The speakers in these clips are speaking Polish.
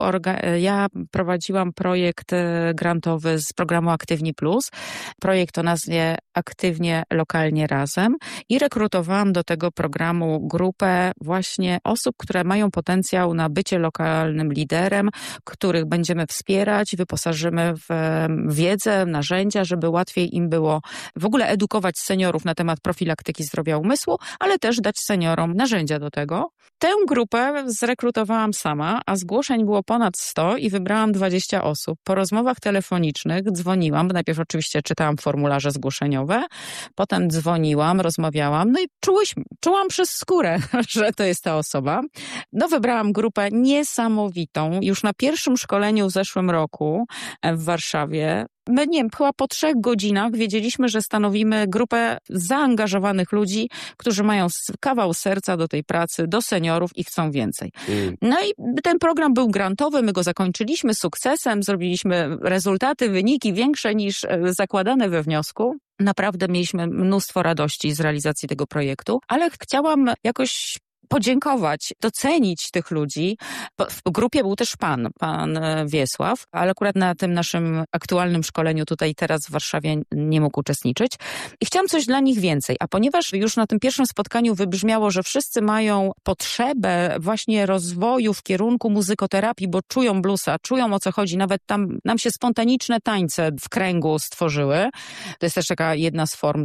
ja prowadziłam projekt grantowy z programu Aktywni Plus. Projekt o nazwie Aktywnie Lokalnie Razem i rekrutowałam do tego programu grupę właśnie osób, które mają potencjał na bycie lokalnym liderem, których będziemy wspierać, wyposażymy w wiedzę, narzędzia, żeby łatwiej im było w ogóle edukować seniorów na temat profilaktyki zdrowia umysłu, ale też dać seniorom narzędzia do tego. Tę grupę zrekrutowałam sama, a zgłoszeń było ponad 100 i wybrałam 20 osób. Po rozmowach telefonicznych dzwoniłam, bo najpierw oczywiście czytałam formularze zgłoszeniowe, potem dzwoniłam, rozmawiałam, no i czułam przez skórę, że to jest ta osoba. No wybrałam grupę niesamowitą. Już na pierwszym szkoleniu w zeszłym roku w Warszawie my, nie wiem, chyba po 3 godzinach wiedzieliśmy, że stanowimy grupę zaangażowanych ludzi, którzy mają kawał serca do tej pracy, do seniorów i chcą więcej. No i ten program był grantowy, my go zakończyliśmy sukcesem, zrobiliśmy rezultaty, wyniki większe niż zakładane we wniosku. Naprawdę mieliśmy mnóstwo radości z realizacji tego projektu, ale chciałam jakoś podziękować, docenić tych ludzi. W grupie był też pan Wiesław, ale akurat na tym naszym aktualnym szkoleniu tutaj teraz w Warszawie nie mógł uczestniczyć. I chciałam coś dla nich więcej, a ponieważ już na tym pierwszym spotkaniu wybrzmiało, że wszyscy mają potrzebę właśnie rozwoju w kierunku muzykoterapii, bo czują bluesa, czują o co chodzi, nawet tam nam się spontaniczne tańce w kręgu stworzyły. To jest też taka jedna z form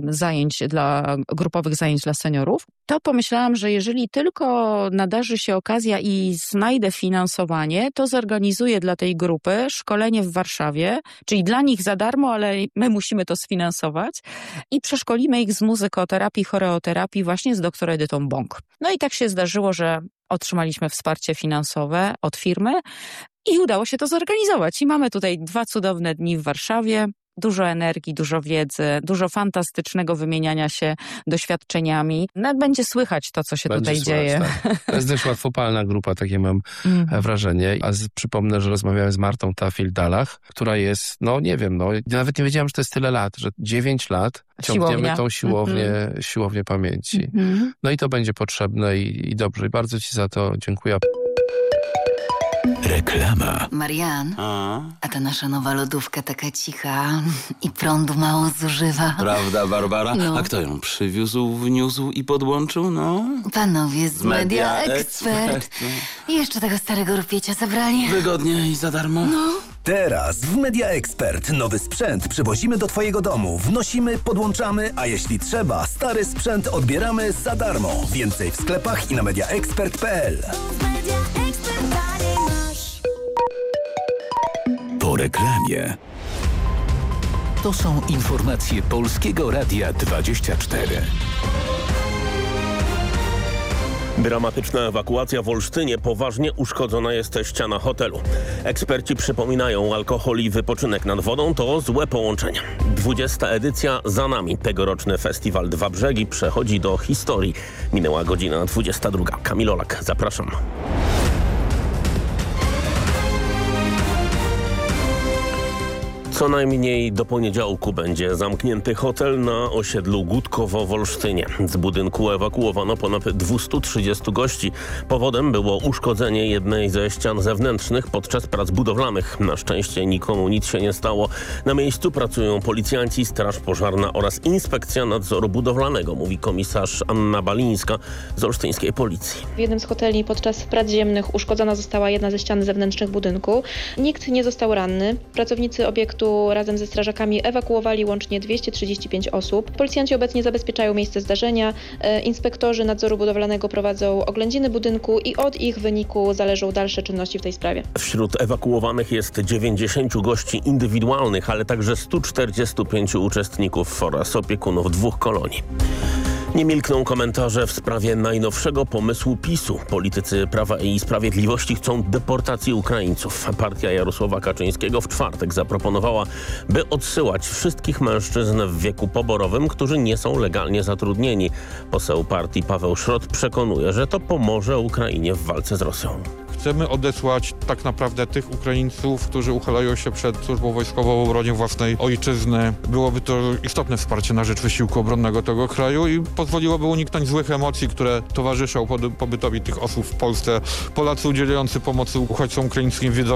grupowych zajęć dla seniorów. To pomyślałam, że jeżeli tylko nadarzy się okazja i znajdę finansowanie, to zorganizuję dla tej grupy szkolenie w Warszawie, czyli dla nich za darmo, ale my musimy to sfinansować i przeszkolimy ich z muzykoterapii, choreoterapii właśnie z dr Edytą Bąk. No i tak się zdarzyło, że otrzymaliśmy wsparcie finansowe od firmy i udało się to zorganizować. I mamy tutaj 2 cudowne dni w Warszawie. Dużo energii, dużo wiedzy, dużo fantastycznego wymieniania się doświadczeniami. Nawet będzie słychać to, co się tutaj dzieje. Tak. To jest dość łatwopalna grupa, takie mam wrażenie. A przypomnę, że rozmawiałem z Martą Tafil-Dalach, która jest, nawet nie wiedziałam, że to jest tyle lat, że 9 lat ciągniemy tą siłownię pamięci. No i to będzie potrzebne i dobrze. I bardzo ci za to dziękuję. Reklama. Marian, a ta nasza nowa lodówka taka cicha i prądu mało zużywa. Prawda, Barbara? No. A kto ją przywiózł, wniósł i podłączył, Panowie z Media Expert. I jeszcze tego starego rupiecia zabrali. Wygodnie i za darmo. Teraz w Media Expert nowy sprzęt przywozimy do twojego domu. Wnosimy, podłączamy, a jeśli trzeba, stary sprzęt odbieramy za darmo. Więcej w sklepach i na mediaexpert.pl. Po reklamie. To są informacje Polskiego Radia 24. Dramatyczna ewakuacja w Olsztynie. Poważnie uszkodzona jest ściana hotelu. Eksperci przypominają, alkohol i wypoczynek nad wodą to złe połączenia. 20. edycja za nami. Tegoroczny festiwal Dwa Brzegi przechodzi do historii. Minęła godzina 22. Kamil Olak, zapraszam. Co najmniej do poniedziałku będzie zamknięty hotel na osiedlu Gutkowo w Olsztynie. Z budynku ewakuowano ponad 230 gości. Powodem było uszkodzenie jednej ze ścian zewnętrznych podczas prac budowlanych. Na szczęście nikomu nic się nie stało. Na miejscu pracują policjanci, straż pożarna oraz inspekcja nadzoru budowlanego, mówi komisarz Anna Balińska z olsztyńskiej policji. W jednym z hoteli podczas prac ziemnych uszkodzona została jedna ze ścian zewnętrznych budynku. Nikt nie został ranny. Pracownicy obiektu razem ze strażakami ewakuowali łącznie 235 osób. Policjanci obecnie zabezpieczają miejsce zdarzenia. Inspektorzy nadzoru budowlanego prowadzą oględziny budynku i od ich wyniku zależą dalsze czynności w tej sprawie. Wśród ewakuowanych jest 90 gości indywidualnych, ale także 145 uczestników oraz opiekunów 2 kolonii. Nie milkną komentarze w sprawie najnowszego pomysłu PiS-u. Politycy Prawa i Sprawiedliwości chcą deportacji Ukraińców. Partia Jarosława Kaczyńskiego w czwartek zaproponowała, by odsyłać wszystkich mężczyzn w wieku poborowym, którzy nie są legalnie zatrudnieni. Poseł partii Paweł Szrot przekonuje, że to pomoże Ukrainie w walce z Rosją. Chcemy odesłać tak naprawdę tych Ukraińców, którzy uchylają się przed służbą wojskową w obronie własnej ojczyzny. Byłoby to istotne wsparcie na rzecz wysiłku obronnego tego kraju i pozwoliłoby uniknąć złych emocji, które towarzyszą pobytowi tych osób w Polsce. Polacy udzielający pomocy uchodźcom ukraińskim wiedzą,